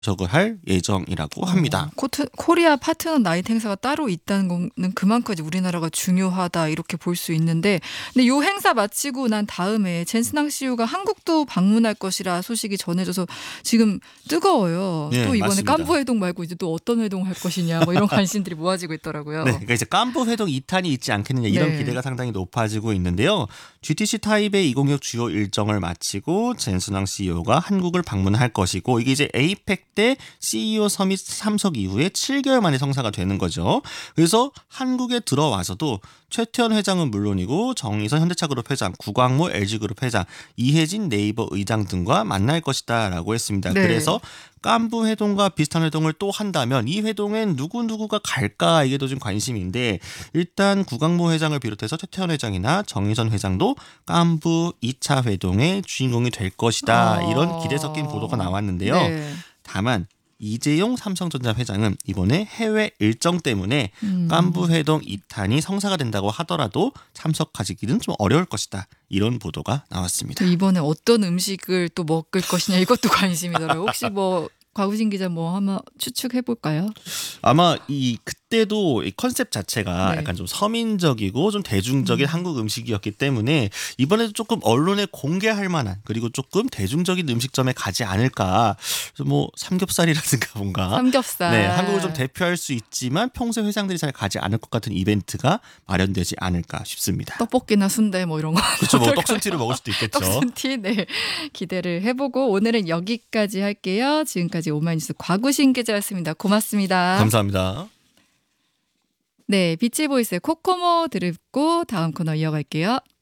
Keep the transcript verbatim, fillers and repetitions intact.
적을 할 예정이라고 합니다. 어, 코트, 코리아 파트너 나잇 행사가 따로 있다는 거는 그만큼 이제 우리나라가 중요하다 이렇게 볼 수 있는데, 근데 이 행사 마치고 난 다음에 젠스낭 씨유가 한국도 방문할 것이라 소식이 전해져서 지금 뜨거워요. 네, 또 이번에 맞습니다. 깐부 회동 말고 이제 또 어떤 회동을 할 것이냐 뭐 이런 관심들이 모아지고 있더라고요. 네, 그러니까 이제 깐부 회동 이 탄이 있지 않겠느냐 이런 네. 기대가 상당히 높아지고 있는데요. 지티씨 타이베이 이천육 주요 일정을 마치고 젠스낭 씨이오가 한국을 방문할 것이고, 이게 이제 에이펙 때 씨이오 서밋 참석 이후에 칠 개월 만에 성사가 되는 거죠. 그래서 한국에 들어와서도 최태원 회장은 물론이고 정의선 현대차그룹 회장, 구광모 엘지그룹 회장, 이혜진 네이버 의장 등과 만날 것이다 라고 했습니다. 네. 그래서 깐부 회동과 비슷한 회동을 또 한다면 이 회동엔 누구누구가 갈까, 이게 더 좀 관심인데, 일단 구광모 회장을 비롯해서 최태원 회장이나 정의선 회장도 깐부 이 차 회동의 주인공이 될 것이다, 어... 이런 기대 섞인 보도가 나왔는데요. 네. 다만 이재용 삼성전자 회장은 이번에 해외 일정 때문에 음. 깐부 회동 이 탄이 성사가 된다고 하더라도 참석하기는 좀 어려울 것이다, 이런 보도가 나왔습니다. 이번에 어떤 음식을 또 먹을 것이냐 이것도 관심이더라고요. 혹시 뭐 곽우진 기자 뭐 한번 추측해 볼까요? 아마 이 그때도 이 컨셉 자체가 네. 약간 좀 서민적이고 좀 대중적인 음. 한국 음식이었기 때문에 이번에도 조금 언론에 공개할 만한, 그리고 조금 대중적인 음식점에 가지 않을까. 그래서 뭐 삼겹살이라든가 뭔가 삼겹살. 네, 한국을 좀 대표할 수 있지만 평소 회장들이 잘 가지 않을 것 같은 이벤트가 마련되지 않을까 싶습니다. 떡볶이나 순대 뭐 이런 거. 그렇죠. 뭐 떡순티를 먹을 수도 있겠죠. 떡순티, 네, 기대를 해보고 오늘은 여기까지 할게요. 지금까지 오마이뉴스 곽우신 기자였습니다. 고맙습니다. 감사합니다. 네, 비치보이스의 코코모 듣고 다음 코너 이어갈게요.